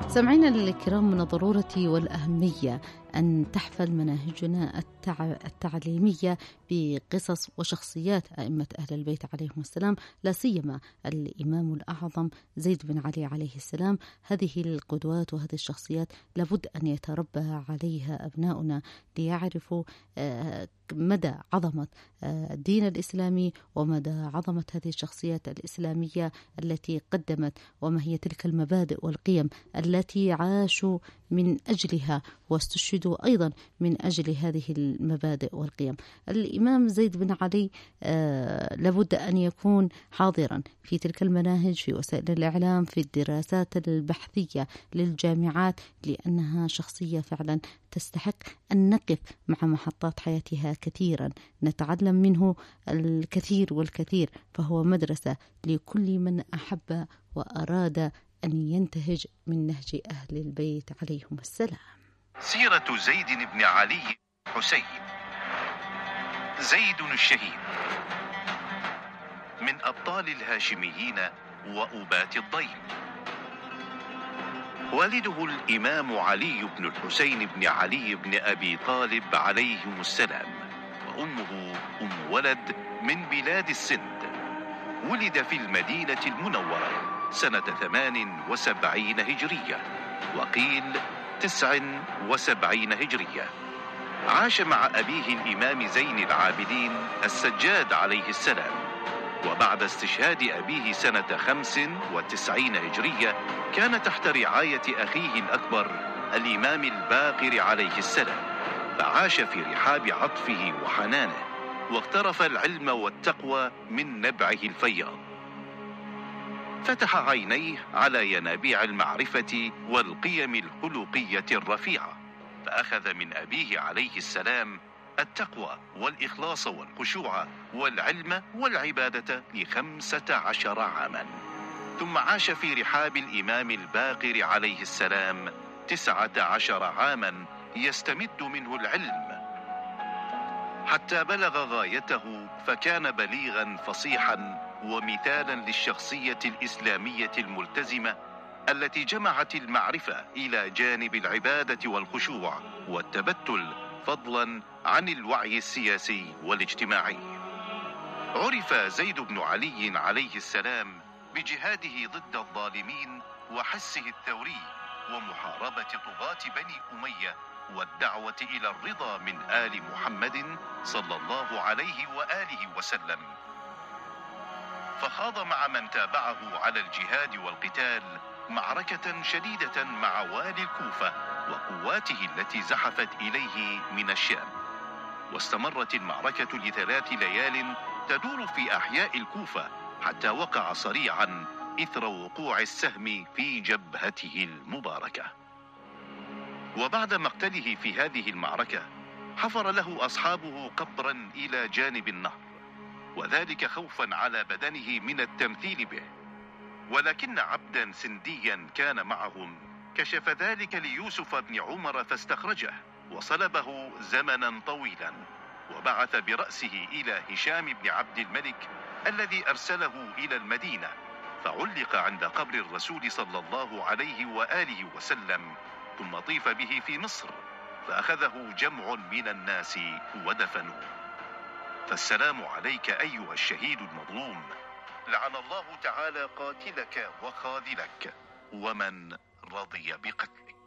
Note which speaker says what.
Speaker 1: سمعينا الكرام، من الضرورة والأهمية أن تحفل مناهجنا التعليمية بقصص وشخصيات أئمة أهل البيت عليهم السلام، لا سيما الإمام الأعظم زيد بن علي عليه السلام. هذه القدوات وهذه الشخصيات لابد أن يتربى عليها أبناؤنا ليعرفوا مدى عظمة الدين الإسلامي ومدى عظمة هذه الشخصيات الإسلامية التي قدمت، وما هي تلك المبادئ والقيم التي عاشوا من أجلها واستشهدوا أيضا من أجل هذه المبادئ والقيم. الإمام زيد بن علي لابد أن يكون حاضرا في تلك المناهج، في وسائل الإعلام، في الدراسات البحثية للجامعات، لأنها شخصية فعلا تستحق أن نقف مع محطات حياتها كثيرا، نتعلم منه الكثير والكثير، فهو مدرسة لكل من أحب وأراد أن ينتهج من نهج أهل البيت عليهم السلام.
Speaker 2: سيرة زيد بن علي حسين. زيد الشهيد من أبطال الهاشميين وأبات الضيم. والده الإمام علي بن الحسين بن علي بن أبي طالب عليهم السلام، وأمه أم ولد من بلاد السند. ولد في المدينة المنورة سنة 78 هجرية، وقيل 79 هجرية. عاش مع أبيه الإمام زين العابدين السجاد عليه السلام، وبعد استشهاد أبيه سنة 95 هجرية كان تحت رعاية أخيه الأكبر الإمام الباقر عليه السلام، فعاش في رحاب عطفه وحنانه، واقترف العلم والتقوى من نبعه الفياض. فتح عينيه على ينابيع المعرفة والقيم الخلقية الرفيعة، فأخذ من أبيه عليه السلام التقوى والإخلاص والخشوع والعلم والعبادة ل15 عاما. ثم عاش في رحاب الإمام الباقر عليه السلام 19 عاما يستمد منه العلم حتى بلغ غايته، فكان بليغا فصيحا ومثالا للشخصية الإسلامية الملتزمة التي جمعت المعرفة إلى جانب العبادة والخشوع والتبتل، فضلا عن الوعي السياسي والاجتماعي. عرف زيد بن علي عليه السلام بجهاده ضد الظالمين وحسه الثوري ومحاربة طغاة بني أمية والدعوة إلى الرضا من آل محمد صلى الله عليه وآله وسلم، فخاض مع من تابعه على الجهاد والقتال معركة شديدة مع والي الكوفة وقواته التي زحفت إليه من الشام، واستمرت المعركة ل3 ليال تدور في أحياء الكوفة حتى وقع صريعا إثر وقوع السهم في جبهته المباركة. وبعد مقتله في هذه المعركة حفر له أصحابه قبرا إلى جانب النهر، وذلك خوفا على بدنه من التمثيل به، ولكن عبدا سنديا كان معهم كشف ذلك ليوسف بن عمر فاستخرجه وصلبه زمنا طويلا، وبعث برأسه إلى هشام بن عبد الملك الذي أرسله إلى المدينة، فعلق عند قبر الرسول صلى الله عليه وآله وسلم، ثم طيف به في مصر، فأخذه جمع من الناس ودفنوه. فالسلام عليك أيها الشهيد المظلوم، لعن الله تعالى قاتلك وخاذلك ومن رضي بقتلك.